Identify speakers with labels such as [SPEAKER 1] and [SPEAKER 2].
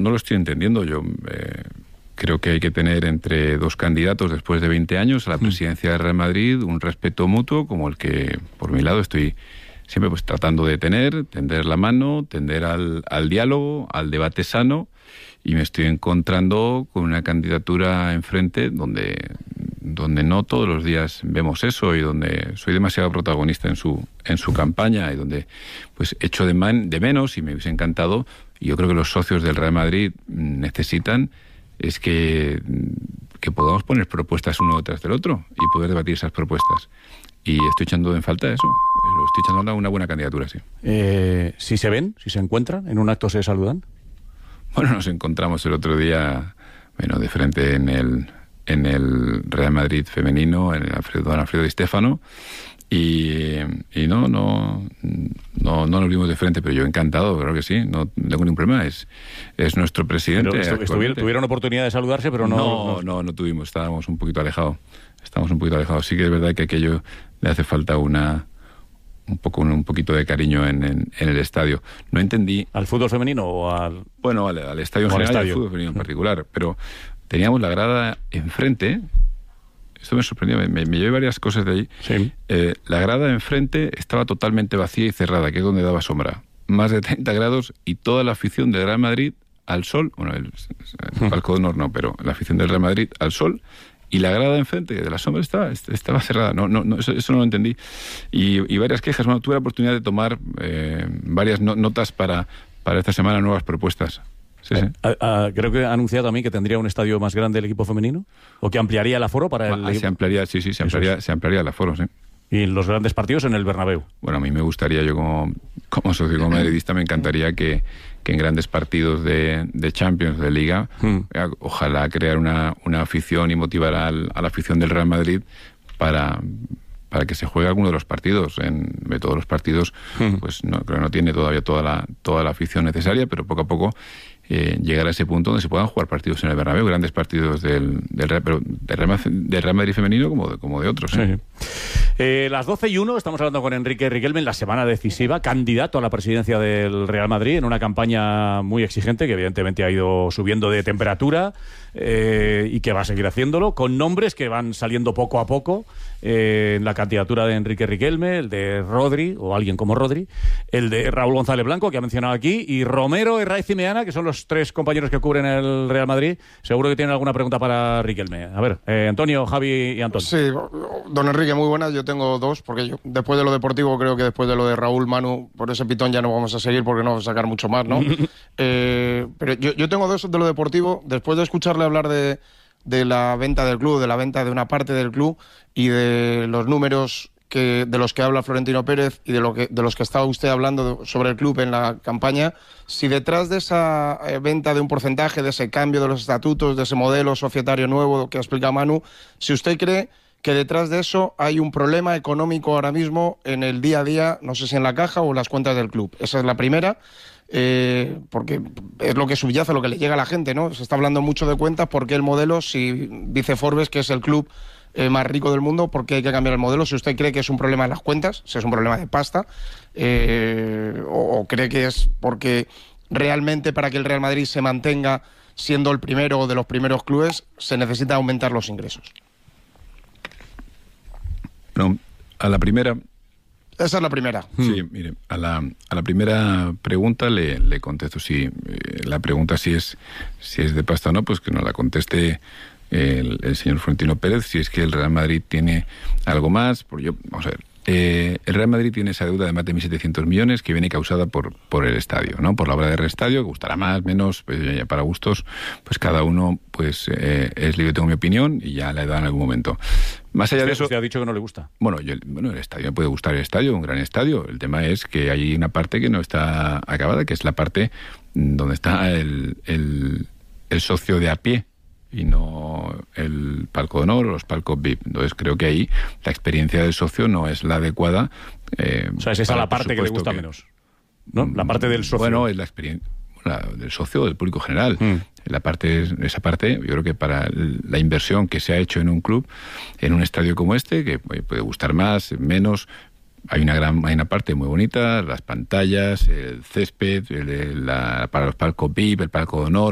[SPEAKER 1] no lo estoy entendiendo. Yo creo que hay que tener entre dos candidatos después de 20 años a la presidencia del Real Madrid un respeto mutuo como el que, por mi lado, estoy siempre pues tratando de tender la mano, tender al diálogo, al debate sano, y me estoy encontrando con una candidatura enfrente donde no todos los días vemos eso y donde soy demasiado protagonista en su campaña y donde pues echo de menos, y me hubiese encantado, y yo creo que los socios del Real Madrid necesitan, es que podamos poner propuestas uno detrás del otro y poder debatir esas propuestas. Y estoy echando en falta eso. Lo estoy echando a una buena candidatura, sí.
[SPEAKER 2] Si se ven, si se encuentran, en un acto se saludan.
[SPEAKER 1] Bueno, nos encontramos el otro día, de frente en el Real Madrid femenino, en el Don Alfredo Di Stéfano, y no nos vimos de frente, pero yo encantado, creo que sí, no tengo ningún problema, es nuestro presidente.
[SPEAKER 2] Pero tuvieron oportunidad de saludarse, pero
[SPEAKER 1] no tuvimos, estábamos un poquito alejados. Sí que es verdad que aquello le hace falta un poquito de cariño en el estadio. No entendí...
[SPEAKER 2] ¿Al fútbol femenino o al...?
[SPEAKER 1] Bueno, al estadio en general, al fútbol femenino en particular, pero teníamos la grada enfrente. Esto me sorprendió, me llevé varias cosas de ahí.
[SPEAKER 2] Sí.
[SPEAKER 1] La grada enfrente estaba totalmente vacía y cerrada, que es donde daba sombra. Más de 30 grados y toda la afición del Real Madrid al sol, el palco de honor no, pero la afición del Real Madrid al sol, y la grada enfrente de la sombra estaba cerrada. Eso no lo entendí. Y varias quejas. Bueno, tuve la oportunidad de tomar varias notas para esta semana, nuevas propuestas. Sí.
[SPEAKER 2] Creo que ha anunciado también que tendría un estadio más grande el equipo femenino, o que ampliaría el aforo para el...
[SPEAKER 1] Se ampliaría el aforo, sí.
[SPEAKER 2] Y los grandes partidos en el Bernabéu.
[SPEAKER 1] Bueno, a mí me gustaría, yo como socio, como madridista, me encantaría que en grandes partidos de Champions, de Liga, ojalá crear una afición y motivar a la afición del Real Madrid para que se juegue alguno de los partidos. De todos los partidos, pues creo que no tiene todavía toda la afición necesaria, pero poco a poco llegar a ese punto donde se puedan jugar partidos en el Bernabéu, grandes partidos del Real Madrid femenino como de otros.
[SPEAKER 2] Sí. Las 12:01, estamos hablando con Enrique Riquelme en la semana decisiva, candidato a la presidencia del Real Madrid en una campaña muy exigente que evidentemente ha ido subiendo de temperatura y que va a seguir haciéndolo, con nombres que van saliendo poco a poco en la candidatura de Enrique Riquelme, el de Rodri, o alguien como Rodri, el de Raúl González Blanco, que ha mencionado aquí, y Romero, Herraiz y Meana, que son los tres compañeros que cubren el Real Madrid. Seguro que tienen alguna pregunta para Riquelme. A ver, Antonio, Javi y Antonio.
[SPEAKER 3] Sí, don Enrique, muy buenas. Yo tengo dos, porque yo, después de lo deportivo, creo que después de lo de Raúl, Manu, por ese pitón ya no vamos a seguir porque no vamos a sacar mucho más, ¿no? Pero yo tengo dos de lo deportivo. Después de escucharle hablar de la venta del club, de la venta de una parte del club y de los números de los que habla Florentino Pérez y de los que estaba usted hablando sobre el club en la campaña, si detrás de esa venta de un porcentaje, de ese cambio de los estatutos, de ese modelo societario nuevo que ha explicado Manu, si usted cree que detrás de eso hay un problema económico ahora mismo en el día a día, no sé si en la caja o en las cuentas del club. Esa es la primera. Porque es lo que subyace, lo que le llega a la gente, ¿no? Se está hablando mucho de cuentas, porque el modelo, si dice Forbes que es el club más rico del mundo, ¿por qué hay que cambiar el modelo? Si usted cree que es un problema en las cuentas, si es un problema de pasta, o cree que es porque realmente para que el Real Madrid se mantenga siendo el primero o de los primeros clubes, se necesita aumentar los ingresos.
[SPEAKER 1] No, a la primera...
[SPEAKER 3] Esa es la primera.
[SPEAKER 1] Sí, mire, a la primera pregunta le contesto. Si la pregunta si es de pasta o no, pues que nos la conteste el señor Florentino Pérez. Si es que el Real Madrid tiene algo más, vamos a ver. El Real Madrid tiene esa deuda de más de 1.700 millones que viene causada por el estadio, ¿no? Por la obra de reestadio, que gustará más, menos, pues ya para gustos, pues cada uno pues es libre, tengo mi opinión y ya la he dado en algún momento. Más allá de eso...
[SPEAKER 2] Usted ha dicho que no le gusta.
[SPEAKER 1] Bueno, el estadio, me puede gustar el estadio, un gran estadio. El tema es que hay una parte que no está acabada, que es la parte donde está el socio de a pie, y no el palco de honor o los palcos VIP. Entonces creo que ahí la experiencia del socio no es la adecuada.
[SPEAKER 2] O sea, es esa la parte que le gusta menos, ¿no? La parte del socio.
[SPEAKER 1] Bueno, es la experiencia del socio o del público general. Esa parte, yo creo que para la inversión que se ha hecho en un club, en un estadio como este, que puede gustar más, menos... Hay una parte muy bonita, las pantallas, el césped, para los palcos VIP, el palco de honor,